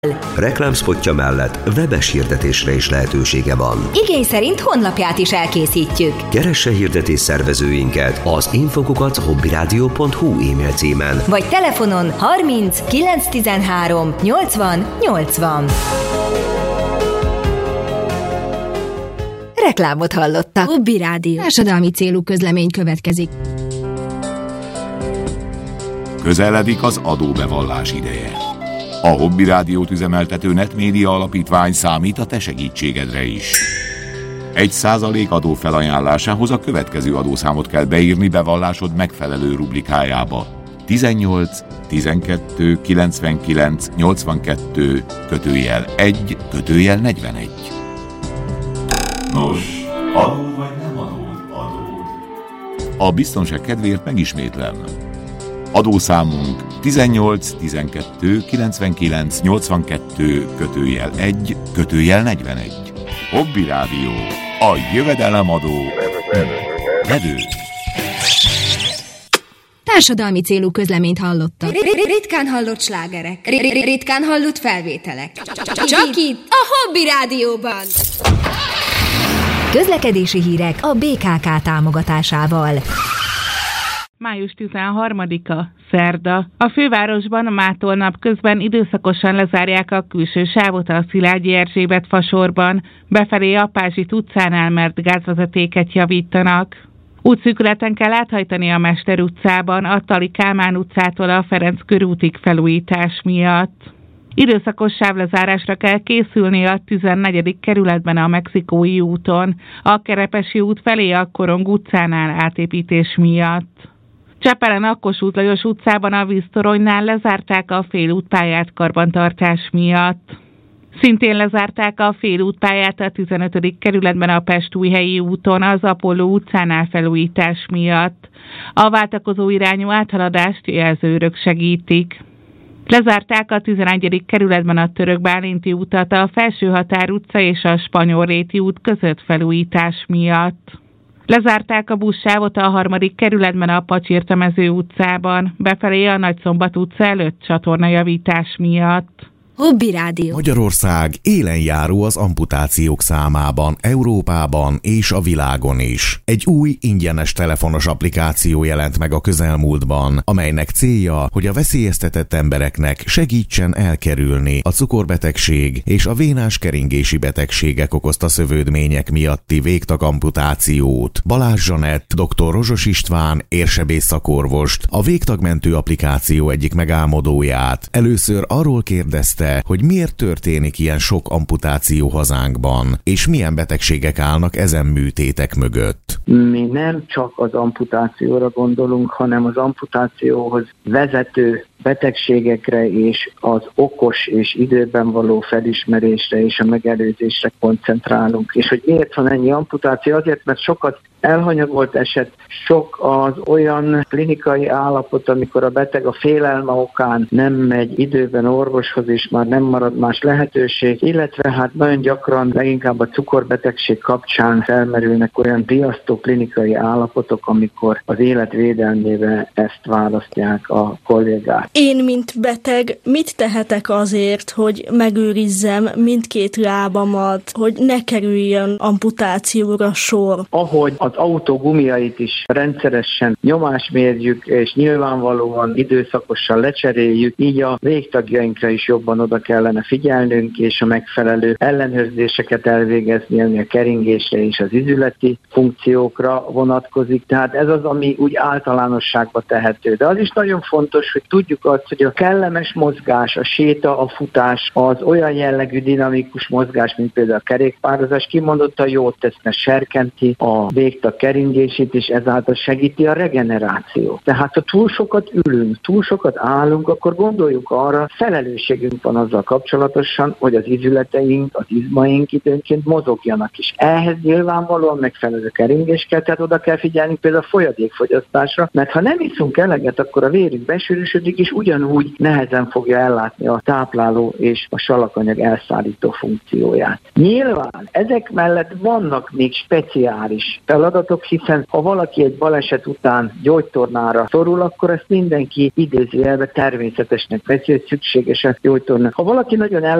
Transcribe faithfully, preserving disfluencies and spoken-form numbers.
Reklámszpotja mellett webes hirdetésre is lehetősége van. Igény szerint honlapját is elkészítjük. Keresse hirdetés szervezőinket az infokukat hobbyradio pont hu e-mail címen, vagy telefonon harminc kilencszáztizenhárom nyolcvan nyolcvan. Reklámot hallottak. Hobby Rádió. Társadalmi célú közlemény következik. Közeledik az adóbevallás ideje. A Hobby Rádiót üzemeltető Netmédia Alapítvány számít a te segítségedre is. Egy százalék adó felajánlásához a következő adószámot kell beírni bevallásod megfelelő rubrikájába. tizennyolc tizenkettő kilencvenkilenc nyolcvankettő kötőjel egy kötőjel negyvenegy. Nos, adó vagy nem adód, adód. A biztonság kedvéért megismétlem. Adószámunk tizennyolc tizenkettő kilencvenkilenc nyolcvankettő kötőjel egy kötőjel negyvenegy. Hobby Rádió, a jövedelemadó vedő. Társadalmi célú közleményt hallottak. Ritkán hallott slágerek. Ritkán hallott felvételek. Csak itt, a Hobby Rádióban. Közlekedési hírek a bé ká ká támogatásával. május tizenharmadika, szerda. A fővárosban mától napközben időszakosan lezárják a külső sávot a Szilágyi Erzsébet fasorban, befelé a Pázsit utcánál, mert gázvezetéket javítanak. Útszűkületen kell áthajtani a Mester utcában, a Tali Kálmán utcától a Ferenc körútig felújítás miatt. Időszakos sávlezárásra kell készülni a tizennegyedik kerületben a Mexikói úton, a Kerepesi út felé a Korong utcánál átépítés miatt. Csepelen a Kossuth Lajos utcában a víztoronynál lezárták a félútpályát karbantartás miatt. Szintén lezárták a félútpályát a tizenötödik kerületben a Pest-Újhelyi úton az Apolló utcánál felújítás miatt. A váltakozó irányú áthaladást jelzőrök segítik. Lezárták a tizenegyedik kerületben a Török Bálinti utat a Felsőhatár utca és a Spanyolréti út között felújítás miatt. Lezárták a buszsávot a harmadik kerületben a Pacsirtamező utcában, befelé a Nagyszombat utca előtt csatornajavítás miatt. Hobby Rádió. Magyarország élenjáró az amputációk számában, Európában és a világon is. Egy új ingyenes telefonos applikáció jelent meg a közelmúltban, amelynek célja, hogy a veszélyeztetett embereknek segítsen elkerülni a cukorbetegség és a vénás keringési betegségek okozta szövődmények miatti végtag amputációt. Balázs Zsanett, dr. Rozsos István, érsebész szakorvost, a végtagmentő applikáció egyik megálmodóját először arról kérdezte, hogy miért történik ilyen sok amputáció hazánkban, és milyen betegségek állnak ezen műtétek mögött. Mi nem csak az amputációra gondolunk, hanem az amputációhoz vezető betegségekre és az okos és időben való felismerésre és a megelőzésre koncentrálunk. És hogy miért van ennyi amputáció? Azért, mert sokat elhanyagolt eset, sok az olyan klinikai állapot, amikor a beteg a félelme okán nem megy időben orvoshoz, és már nem marad más lehetőség, illetve hát nagyon gyakran, leginkább a cukorbetegség kapcsán felmerülnek olyan riasztó klinikai állapotok, amikor az élet védelmében ezt választják a kollégák. Én, mint beteg, mit tehetek azért, hogy megőrizzem mindkét lábamat, hogy ne kerüljön amputációra sor? Ahogy az autó gumiait is rendszeresen nyomásmérjük, és nyilvánvalóan időszakosan lecseréljük, így a végtagjainkra is jobban oda kellene figyelnünk, és a megfelelő ellenőrzéseket elvégezni, ami a keringésre és az izületi funkciókra vonatkozik. Tehát ez az, ami úgy általánosságba tehető. De az is nagyon fontos, hogy tudjuk azt, hogy a kellemes mozgás, a séta, a futás, az olyan jellegű dinamikus mozgás, mint például a kerékpározás, kimondottan jót teszne, serkenti a végtag keringését, és ezáltal segíti a regenerációt. Tehát ha túl sokat ülünk, túl sokat állunk, akkor gondoljuk arra, felelősségünk van azzal kapcsolatosan, hogy az izületeink, az izmaink időnként mozogjanak is. Ehhez nyilvánvalóan megfelelő keringés kell, tehát oda kell figyelni például a folyadékfogyasztásra, mert ha nem iszunk eleget, akkor a vérünk besűrűsödik, és és ugyanúgy nehezen fogja ellátni a tápláló és a salakanyag elszállító funkcióját. Nyilván ezek mellett vannak még speciális feladatok, hiszen ha valaki egy baleset után gyógytornára szorul, akkor ezt mindenki idézőjelben természetesnek veszi, hogy szükséges a gyógytorna. Ha valaki nagyon el